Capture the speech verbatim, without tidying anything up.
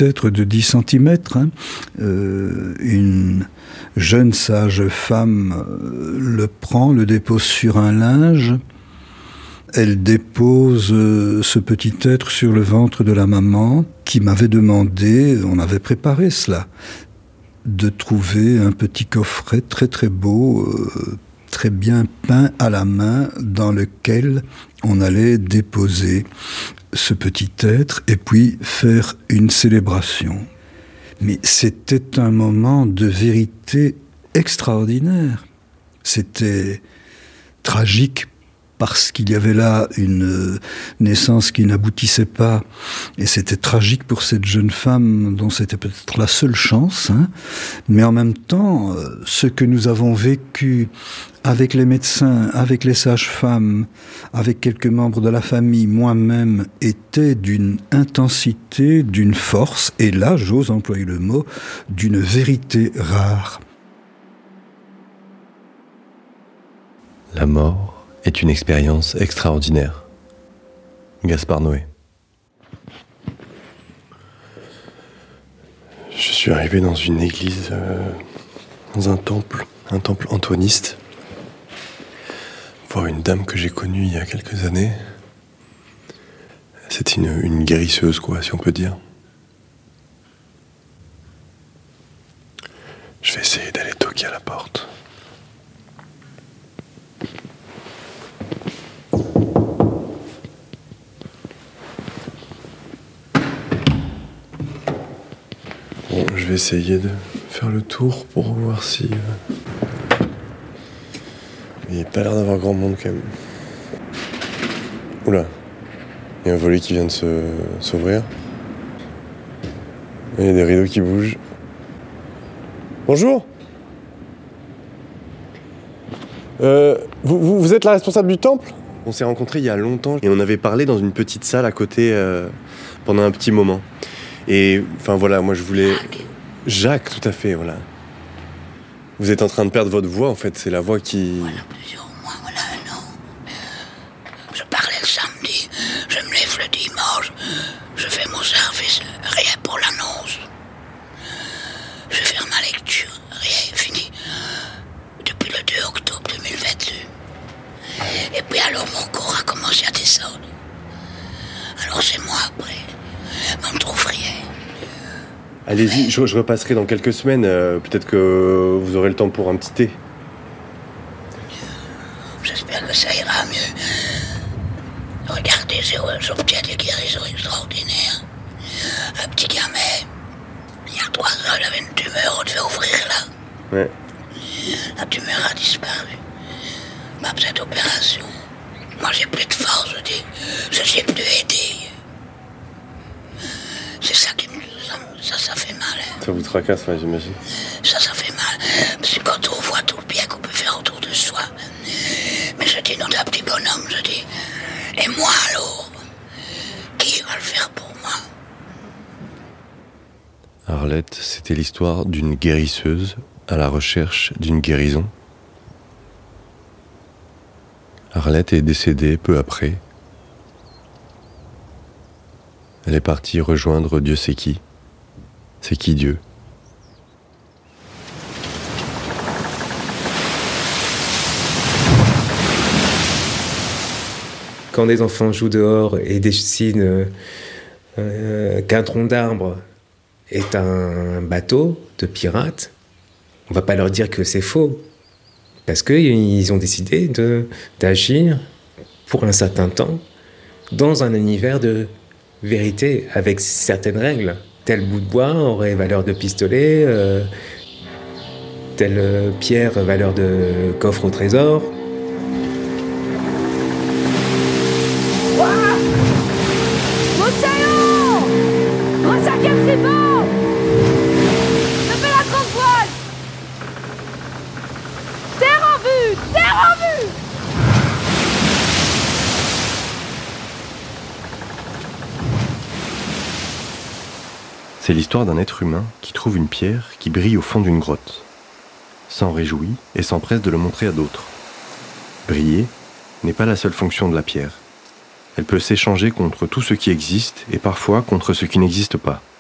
être de dix centimètres. Hein. Euh, une jeune sage femme euh, le prend, le dépose sur un linge. Elle dépose euh, ce petit être sur le ventre de la maman qui m'avait demandé, on avait préparé cela, de trouver un petit coffret très très beau, euh, très bien peint à la main, dans lequel on allait déposer ce petit être et puis faire une célébration. Mais c'était un moment de vérité extraordinaire. C'était tragique parce qu'il y avait là une naissance qui n'aboutissait pas. Et c'était tragique pour cette jeune femme dont c'était peut-être la seule chance. Hein. Mais en même temps, ce que nous avons vécu avec les médecins, avec les sages-femmes, avec quelques membres de la famille, moi-même, était d'une intensité, d'une force, et là, j'ose employer le mot, d'une vérité rare. La mort est une expérience extraordinaire. Gaspard Noé. Je suis arrivé dans une église, euh, dans un temple, un temple antoiniste, voir une dame que j'ai connue il y a quelques années. C'est une, une guérisseuse, quoi, si on peut dire. Je vais essayer d'aller toquer à la porte. Bon, je vais essayer de faire le tour pour voir si... Euh... Il n'y a pas l'air d'avoir grand monde quand même. Oula, il y a un volet qui vient de se... s'ouvrir. Il y a des rideaux qui bougent. Bonjour. Euh, vous, vous, vous êtes la responsable du temple ? On s'est rencontrés il y a longtemps et on avait parlé dans une petite salle à côté euh, pendant un petit moment. Et enfin voilà, moi je voulais... Jacques. Jacques, tout à fait, voilà. Vous êtes en train de perdre votre voix, en fait, c'est la voix qui... Voilà plusieurs mois, voilà un an. Je parlais le samedi, je me lève le dimanche, je fais mon service, rien pour l'annonce. Je vais faire ma lecture, rien, fini. Depuis le deux octobre deux mille vingt-deux. Et puis alors mon corps a commencé à descendre. Alors c'est moi après, on ne trouve rien. Allez-y, je, je repasserai dans quelques semaines. Euh, peut-être que vous aurez le temps pour un petit thé. J'espère que ça ira mieux. Regardez, j'obtiens des guérisons extraordinaires. Un petit gamin, il y a trois ans, il avait une tumeur, on devait ouvrir là. Ouais. La tumeur a disparu. Ma petite opération. Moi, j'ai plus de force, je dis. Je sais plus aider. C'est ça qui me... Ça, ça fait mal. Hein. Ça vous tracasse, ouais, j'imagine. Ça, ça fait mal. Parce que quand on voit tout le bien qu'on peut faire autour de soi. Mais je dis, non, d'un petit bonhomme, je dis. Et moi, alors, qui va le faire pour moi ? Arlette, c'était l'histoire d'une guérisseuse à la recherche d'une guérison. Arlette est décédée peu après. Elle est partie rejoindre Dieu sait qui. C'est qui Dieu ? Quand des enfants jouent dehors et dessinent euh, euh, qu'un tronc d'arbre est un bateau de pirates, on ne va pas leur dire que c'est faux. Parce qu'ils ont décidé de, d'agir pour un certain temps dans un univers de vérité, avec certaines règles. Tel bout de bois aurait valeur de pistolet, euh, telle euh, pierre valeur de coffre au trésor. C'est l'histoire d'un être humain qui trouve une pierre qui brille au fond d'une grotte, s'en réjouit et s'empresse de le montrer à d'autres. Briller n'est pas la seule fonction de la pierre. Elle peut s'échanger contre tout ce qui existe et parfois contre ce qui n'existe pas.